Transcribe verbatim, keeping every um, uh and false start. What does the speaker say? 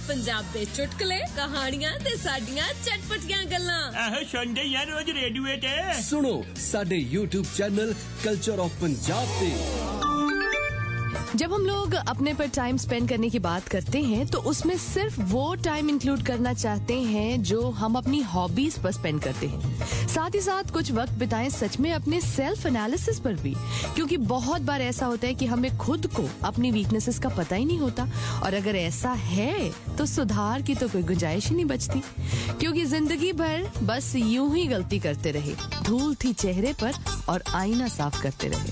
पंजाब दे चुटकुले कहानियां ते साडियां चटपटियां गल्लां आहो सुनदे यार रोज रेडियो ते सुनो साडे YouTube channel culture of Punjab पे। जब हम लोग अपने पर टाइम स्पेंड करने की बात करते हैं तो उसमें सिर्फ वो टाइम इंक्लूड करना चाहते हैं जो हम अपनी हॉबीज पर स्पेंड करते हैं। साथ ही साथ कुछ वक्त बिताएं सच में अपने सेल्फ एनालिसिस पर भी, क्योंकि बहुत बार ऐसा होता है कि हमें खुद को अपनी वीकनेसेस का पता ही नहीं होता, और अगर ऐसा है तो सुधार की तो कोई गुंजाइश ही नहीं बचती, क्योंकि जिंदगी भर बस यूं ही गलती करते रहे, धूल थी चेहरे पर और आईना साफ करते रहे।